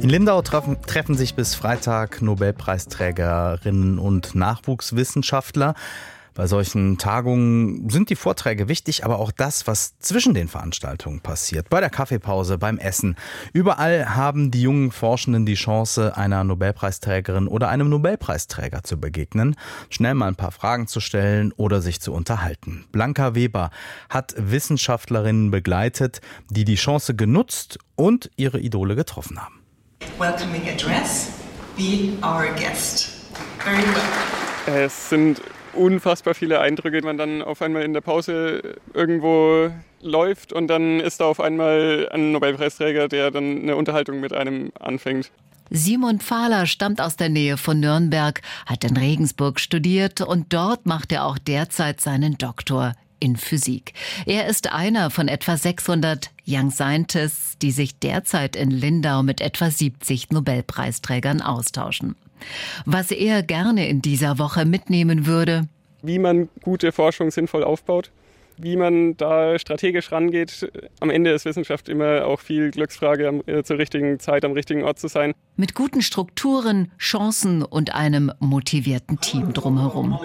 In Lindau treffen sich bis Freitag Nobelpreisträgerinnen und Nachwuchswissenschaftler. Bei solchen Tagungen sind die Vorträge wichtig, aber auch das, was zwischen den Veranstaltungen passiert. Bei der Kaffeepause, beim Essen. Überall haben die jungen Forschenden die Chance, einer Nobelpreisträgerin oder einem Nobelpreisträger zu begegnen, schnell mal ein paar Fragen zu stellen oder sich zu unterhalten. Blanca Weber hat Wissenschaftlerinnen begleitet, die die Chance genutzt und ihre Idole getroffen haben. Welcoming address, be our guest. Very well. Es sind unfassbar viele Eindrücke, wenn man dann auf einmal in der Pause irgendwo läuft und dann ist da auf einmal ein Nobelpreisträger, der dann eine Unterhaltung mit einem anfängt. Simon Pfahler stammt aus der Nähe von Nürnberg, hat in Regensburg studiert und dort macht er auch derzeit seinen Doktor in Physik. Er ist einer von etwa 600 Young Scientists, die sich derzeit in Lindau mit etwa 70 Nobelpreisträgern austauschen. Was er gerne in dieser Woche mitnehmen würde: Wie man gute Forschung sinnvoll aufbaut, wie man da strategisch rangeht. Am Ende ist Wissenschaft immer auch viel Glücksfrage, zur richtigen Zeit am richtigen Ort zu sein. Mit guten Strukturen, Chancen und einem motivierten Team drumherum.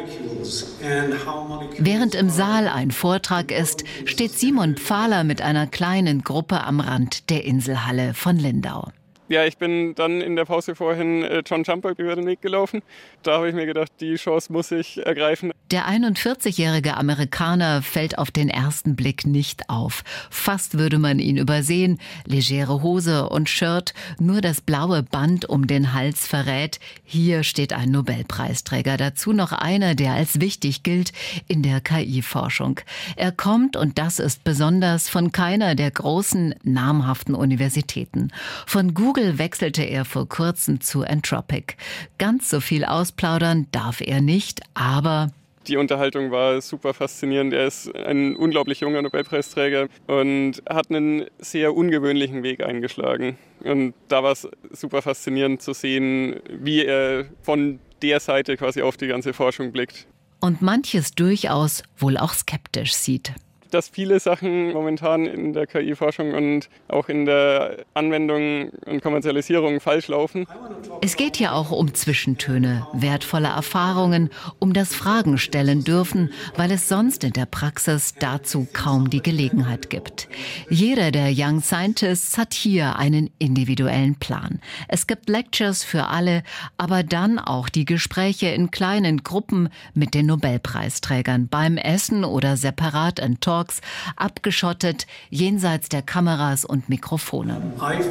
Während im Saal ein Vortrag ist, steht Simon Pfahler mit einer kleinen Gruppe am Rand der Inselhalle von Lindau. Ja, ich bin dann in der Pause vorhin John Jumper über den Weg gelaufen. Da habe ich mir gedacht, die Chance muss ich ergreifen. Der 41-jährige Amerikaner fällt auf den ersten Blick nicht auf. Fast würde man ihn übersehen. Legere Hose und Shirt, nur das blaue Band um den Hals verrät: hier steht ein Nobelpreisträger. Dazu noch einer, der als wichtig gilt in der KI-Forschung. Er kommt, und das ist besonders, von keiner der großen, namhaften Universitäten. Von Google wechselte er vor kurzem zu Anthropic. Ganz so viel ausplaudern darf er nicht, aber die Unterhaltung war super faszinierend. Er ist ein unglaublich junger Nobelpreisträger und hat einen sehr ungewöhnlichen Weg eingeschlagen. Und da war es super faszinierend zu sehen, wie er von der Seite quasi auf die ganze Forschung blickt. Und manches durchaus wohl auch skeptisch sieht. Dass viele Sachen momentan in der KI-Forschung und auch in der Anwendung und Kommerzialisierung falsch laufen. Es geht ja auch um Zwischentöne, wertvolle Erfahrungen, um das Fragen stellen dürfen, weil es sonst in der Praxis dazu kaum die Gelegenheit gibt. Jeder der Young Scientists hat hier einen individuellen Plan. Es gibt Lectures für alle, aber dann auch die Gespräche in kleinen Gruppen mit den Nobelpreisträgern beim Essen oder separat in Talks, abgeschottet, jenseits der Kameras und Mikrofone.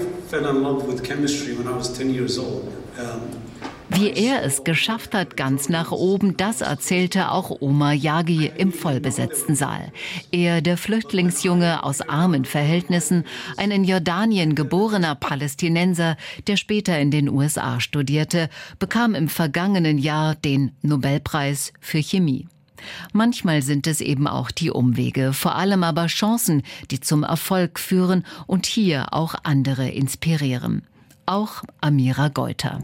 Wie er es geschafft hat, ganz nach oben, das erzählte auch Omar Yaghi im vollbesetzten Saal. Er, der Flüchtlingsjunge aus armen Verhältnissen, ein in Jordanien geborener Palästinenser, der später in den USA studierte, bekam im vergangenen Jahr den Nobelpreis für Chemie. Manchmal sind es eben auch die Umwege, vor allem aber Chancen, die zum Erfolg führen und hier auch andere inspirieren. Auch Amira Geuter.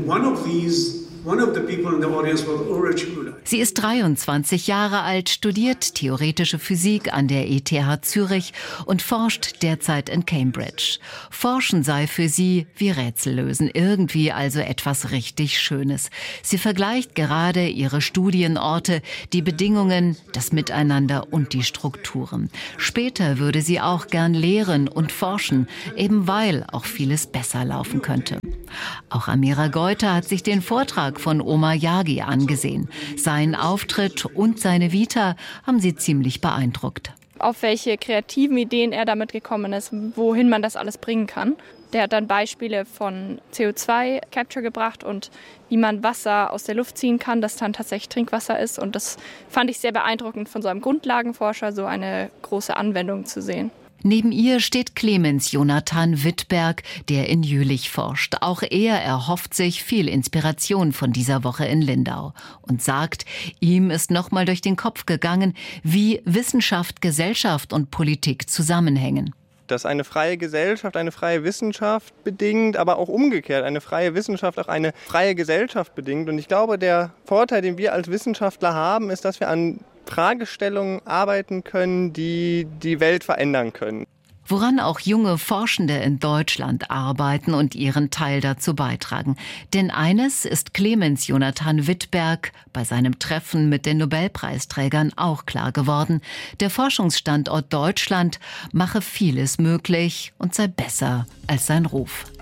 Sie ist 23 Jahre alt, studiert theoretische Physik an der ETH Zürich und forscht derzeit in Cambridge. Forschen sei für sie wie Rätsellösen, irgendwie also etwas richtig Schönes. Sie vergleicht gerade ihre Studienorte, die Bedingungen, das Miteinander und die Strukturen. Später würde sie auch gern lehren und forschen, eben weil auch vieles besser laufen könnte. Auch Amira Geuter hat sich den Vortrag von Omar Yaghi angesehen. Sein Auftritt und seine Vita haben sie ziemlich beeindruckt. Auf welche kreativen Ideen er damit gekommen ist, wohin man das alles bringen kann. Der hat dann Beispiele von CO2-Capture gebracht und wie man Wasser aus der Luft ziehen kann, das dann tatsächlich Trinkwasser ist. Und das fand ich sehr beeindruckend, von so einem Grundlagenforscher so eine große Anwendung zu sehen. Neben ihr steht Clemens Jonathan Wittberg, der in Jülich forscht. Auch er erhofft sich viel Inspiration von dieser Woche in Lindau und sagt, ihm ist nochmal durch den Kopf gegangen, wie Wissenschaft, Gesellschaft und Politik zusammenhängen. Dass eine freie Gesellschaft eine freie Wissenschaft bedingt, aber auch umgekehrt, eine freie Wissenschaft auch eine freie Gesellschaft bedingt. Und ich glaube, der Vorteil, den wir als Wissenschaftler haben, ist, dass wir an Fragestellungen arbeiten können, die die Welt verändern können. woran auch junge Forschende in Deutschland arbeiten und ihren Teil dazu beitragen. Denn eines ist Clemens Jonathan Wittberg bei seinem Treffen mit den Nobelpreisträgern auch klar geworden: Der Forschungsstandort Deutschland mache vieles möglich und sei besser als sein Ruf.